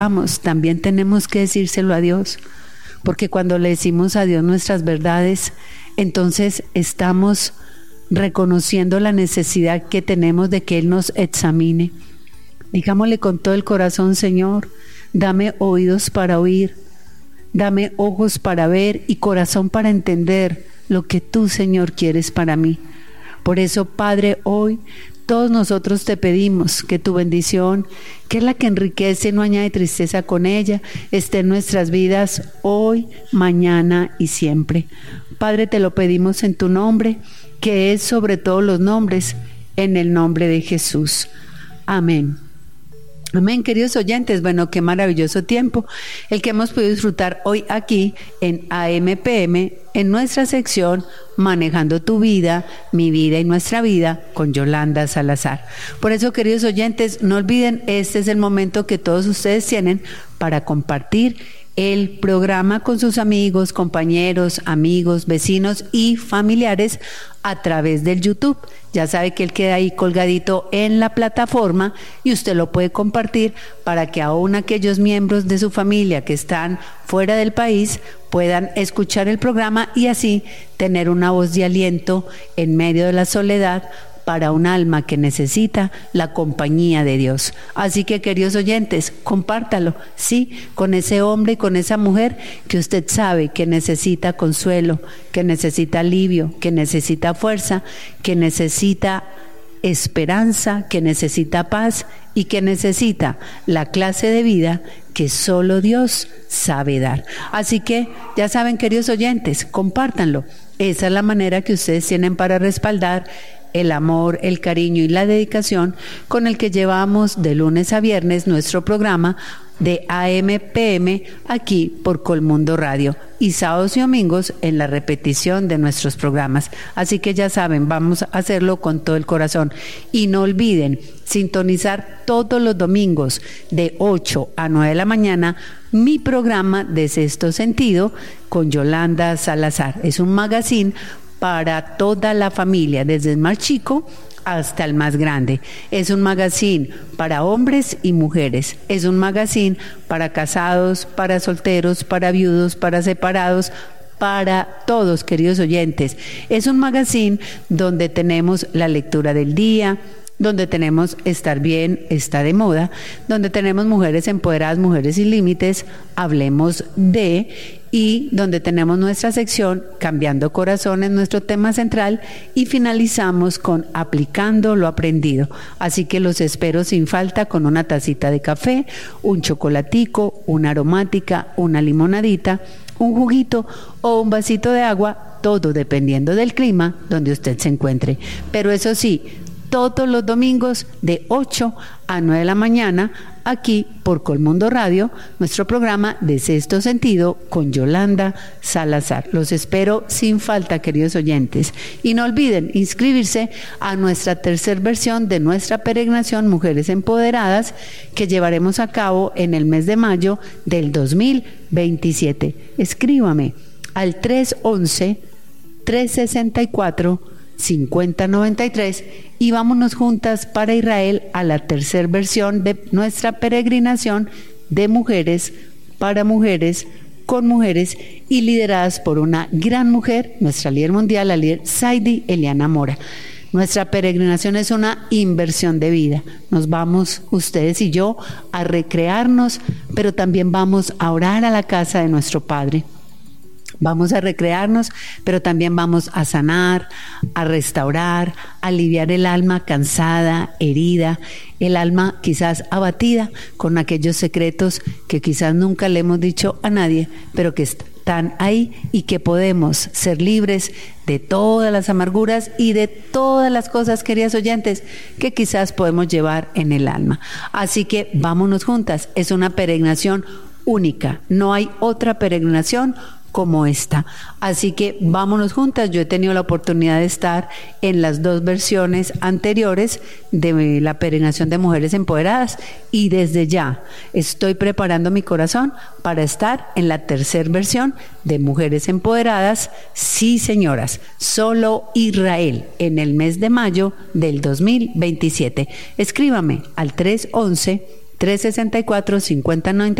también tenemos que decírselo a Dios, porque cuando le decimos a Dios nuestras verdades, entonces estamos reconociendo la necesidad que tenemos de que Él nos examine. Digámosle con todo el corazón: Señor, dame oídos para oír, dame ojos para ver y corazón para entender lo que tú, Señor, quieres para mí. Por eso, Padre, hoy todos nosotros te pedimos que tu bendición, que es la que enriquece y no añade tristeza con ella, esté en nuestras vidas hoy, mañana y siempre. Padre, te lo pedimos en tu nombre, que es sobre todos los nombres, en el nombre de Jesús. Amén. Amén, queridos oyentes. Bueno, qué maravilloso tiempo el que hemos podido disfrutar hoy aquí en AMPM, en nuestra sección Manejando tu vida, mi vida y nuestra vida, con Yolanda Salazar. Por eso, queridos oyentes, no olviden, este es el momento que todos ustedes tienen para compartir el programa con sus amigos, compañeros, amigos, vecinos y familiares a través del YouTube. Ya sabe que él queda ahí colgadito en la plataforma y usted lo puede compartir para que aún aquellos miembros de su familia que están fuera del país puedan escuchar el programa y así tener una voz de aliento en medio de la soledad para un alma que necesita la compañía de Dios. Así que, queridos oyentes, compártalo, sí, con ese hombre y con esa mujer que usted sabe que necesita consuelo, que necesita alivio, que necesita fuerza, que necesita esperanza, que necesita paz y que necesita la clase de vida que solo Dios sabe dar. Así que, ya saben, queridos oyentes, compártanlo. Esa es la manera que ustedes tienen para respaldar el amor, el cariño y la dedicación con el que llevamos de lunes a viernes nuestro programa de AMPM aquí por Colmundo Radio y sábados y domingos en la repetición de nuestros programas. Así que ya saben, vamos a hacerlo con todo el corazón. Y no olviden sintonizar todos los domingos de 8 a 9 de la mañana mi programa de Sexto Sentido con Yolanda Salazar. Es un magazine para toda la familia, desde el más chico hasta el más grande. Es un magazine para hombres y mujeres. Es un magazine para casados, para solteros, para viudos, para separados, para todos, queridos oyentes. Es un magazine donde tenemos la lectura del día, donde tenemos Estar Bien, Está de Moda, donde tenemos Mujeres Empoderadas, Mujeres Sin Límites, Hablemos de, y donde tenemos nuestra sección Cambiando Corazones, nuestro tema central, y finalizamos con Aplicando lo Aprendido. Así que los espero sin falta con una tacita de café, un chocolatico, una aromática, una limonadita, un juguito o un vasito de agua, todo dependiendo del clima donde usted se encuentre. Pero eso sí, todos los domingos de 8 a 9 de la mañana, aquí por Colmundo Radio, nuestro programa de Sexto Sentido con Yolanda Salazar. Los espero sin falta, queridos oyentes. Y no olviden inscribirse a nuestra tercera versión de nuestra peregrinación Mujeres Empoderadas, que llevaremos a cabo en el mes de mayo del 2027. Escríbame al 311-364-5093 y vámonos juntas para Israel a la tercera versión de nuestra peregrinación de mujeres, para mujeres, con mujeres y lideradas por una gran mujer, nuestra líder mundial, la líder Saidi Eliana Mora. Nuestra peregrinación es una inversión de vida. Nos vamos, ustedes y yo, a recrearnos, pero también vamos a orar a la casa de nuestro Padre. Vamos a recrearnos, pero también vamos a sanar, a restaurar, a aliviar el alma cansada, herida, el alma quizás abatida con aquellos secretos que quizás nunca le hemos dicho a nadie, pero que están ahí y que podemos ser libres de todas las amarguras y de todas las cosas, queridas oyentes, que quizás podemos llevar en el alma. Así que vámonos juntas, es una peregrinación única, no hay otra peregrinación como esta. Así que vámonos juntas. Yo he tenido la oportunidad de estar en las dos versiones anteriores de la peregrinación de Mujeres Empoderadas y desde ya estoy preparando mi corazón para estar en la tercera versión de Mujeres Empoderadas. Sí, señoras, solo Israel en el mes de mayo del 2027. Escríbame al 311 364-5090